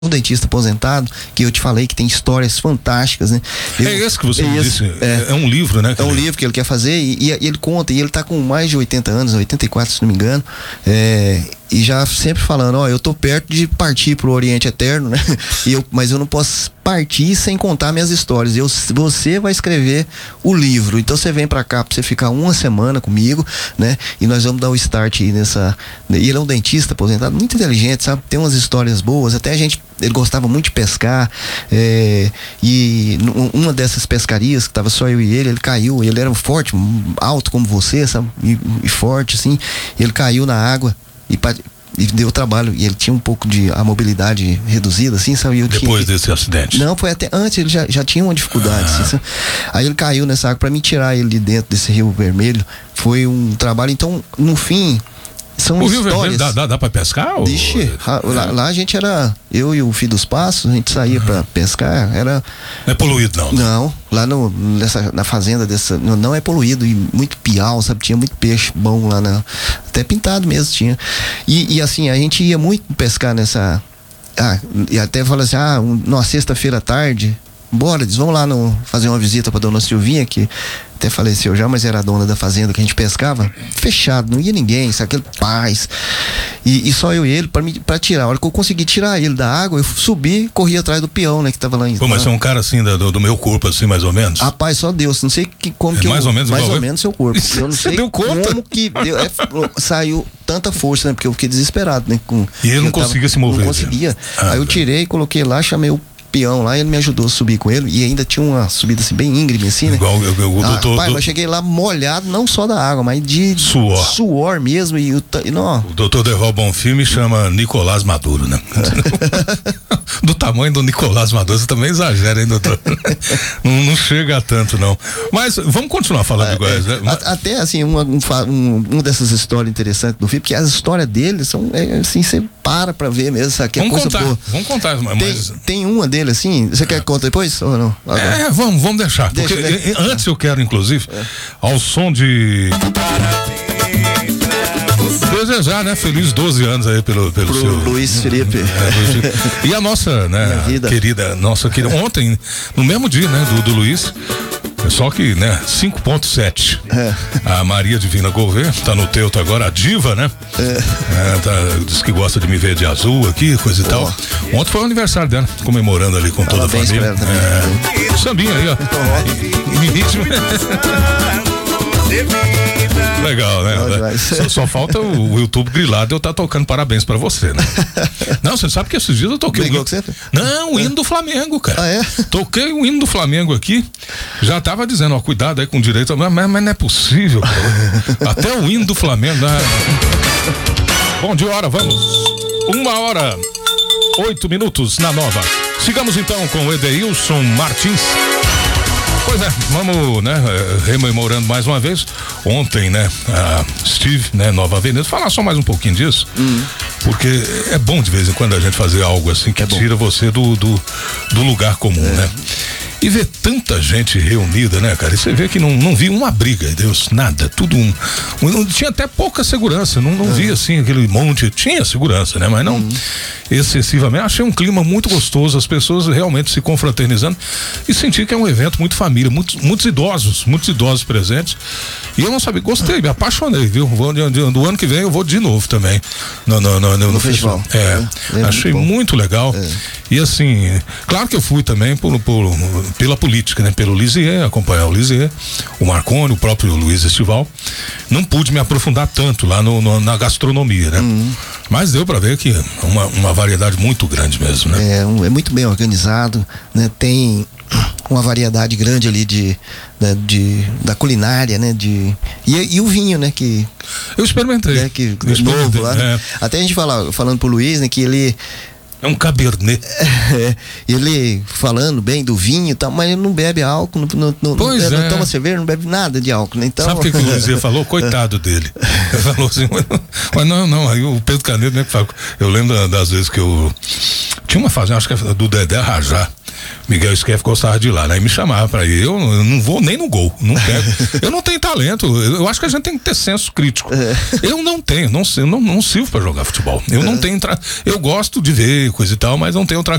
um dentista aposentado, que eu te falei que tem histórias fantásticas, né? Esse que você disse, é um livro, né? É um livro que ele quer fazer e ele conta, e ele tá com mais de 80 anos, 84 se não me engano, e já sempre falando, eu tô perto de partir pro Oriente Eterno, né? Mas eu não posso partir sem contar minhas histórias. Você vai escrever o livro, então você vem pra cá pra você ficar uma semana comigo, né? E nós vamos dar o start aí nessa... E ele é um dentista aposentado, muito inteligente, sabe? Tem umas histórias boas, até ele gostava muito de pescar, e uma dessas pescarias que tava só eu e ele caiu, ele era forte, alto como você, sabe? E forte, assim, ele caiu na água e deu trabalho, e ele tinha um pouco de a mobilidade reduzida, assim, sabe? Depois desse acidente? Não, foi até antes, ele já tinha uma dificuldade, assim, sabe? Aí ele caiu nessa água, pra mim tirar ele de dentro desse Rio Vermelho, foi um trabalho, então, no fim, são o histórias. Rio Vermelho dá pra pescar? Vixe, lá a gente eu e o Filho dos Passos, a gente saía pra pescar, Não é poluído, não? Não, lá na fazenda não é poluído, e muito piau, sabe? Tinha muito peixe bom lá, até pintado mesmo tinha. E assim, a gente ia muito pescar nessa... e até fala assim, numa sexta-feira à tarde, bora, eles vão lá fazer uma visita pra dona Silvinha, que até faleceu já, mas era a dona da fazenda que a gente pescava, fechado, não ia ninguém, sabe, aquele paz, e só eu e ele pra tirar. A hora que eu consegui tirar ele da água, eu subi, corri atrás do peão, né, que tava lá em... Pô, mas é um cara assim do meu corpo, assim, mais ou menos? Rapaz, só Deus, não sei como que mais ou menos seu corpo, eu não sei como que saiu tanta força, né, porque eu fiquei desesperado, né, e ele não conseguia se mover? Não conseguia, aí eu tirei, coloquei lá, chamei o peão lá, ele me ajudou a subir com ele, e ainda tinha uma subida assim bem íngreme assim, né? Igual o doutor... Pai, mas cheguei lá molhado, não só da água, mas de suor mesmo, não. O doutor Deval Bonfim me chama Nicolás Maduro, né? Do tamanho do Nicolás Maduro, você também exagera, hein, doutor? não chega a tanto, não. Mas vamos continuar falando de Goiás, né? Até assim, uma dessas histórias interessantes do filme, porque as histórias dele são, assim, você para ver mesmo, sabe? Que Vamos contar. Tem uma dele assim, você quer que conta depois ou não? Vamos deixar. Porque antes eu quero, inclusive, ao som de... desejar, né? Feliz 12 anos aí pelo seu... Luiz Felipe. E a nossa, né? Querida, ontem, no mesmo dia, né? Do Luiz, só que, né? 5.7. A Maria Divina Gouveia, tá no teuto agora, a diva, né? Diz que gosta de me ver de azul aqui, coisa e tal. Ontem foi o aniversário dela, comemorando ali com toda a família. Sambinha aí, ó. Legal, né? Só falta o YouTube grilado e eu tá tocando parabéns pra você, né? Não, você sabe que esses dias eu toquei o hino do Flamengo, cara. Toquei o hino do Flamengo aqui, já tava dizendo, cuidado aí com o direito, mas não é possível, cara. Até o hino do Flamengo, né? Bom, de hora, vamos. 1h08 na Nova. Sigamos então com o Edeilson Martins. Pois é, vamos, né, rememorando mais uma vez. Ontem, né, a Steve, né, Nova Veneza, falar só mais um pouquinho disso, porque é bom de vez em quando a gente fazer algo assim que tira você do lugar comum, né? E ver tanta gente reunida, né, cara? E você vê que não vi uma briga, Deus, nada, tudo tinha até pouca segurança, não via assim aquele monte, tinha segurança, né? Mas não excessivamente. Achei um clima muito gostoso, as pessoas realmente se confraternizando e senti que é um evento muito família, muitos idosos presentes. E eu não sabia, gostei, me apaixonei, viu? Do ano que vem eu vou de novo também no festival. Achei muito legal. E assim, claro que eu fui também pela política, né? Pelo Lisier, acompanhar o Lisier, o Marconi, o próprio Luiz Estival. Não pude me aprofundar tanto lá na gastronomia, né? Mas deu pra ver que uma variedade muito grande mesmo, né? É muito bem organizado, né? Tem uma variedade grande ali da culinária, né? E o vinho, né? Que eu experimentei. Né? Novo lá. Até a gente falando pro Luiz, né? Que ele é um cabernet. Ele falando bem do vinho e tal, mas ele não bebe álcool, não toma cerveja, não bebe nada de álcool, né? Então... Sabe o que o Luiz falou? Coitado dele. Ele falou assim, mas não, aí o Pedro Canedo, né, eu lembro das vezes que eu tinha uma fazenda, acho que é do Dedé Rajá, Miguel Schiaff gostava de ir lá, né? E me chamava pra ir. Eu não vou nem no gol, não quero. Eu não tenho talento, eu acho que a gente tem que ter senso crítico. Eu não tenho, não sirvo pra jogar futebol. Eu não tenho, eu gosto de ver coisa e tal, mas não tenho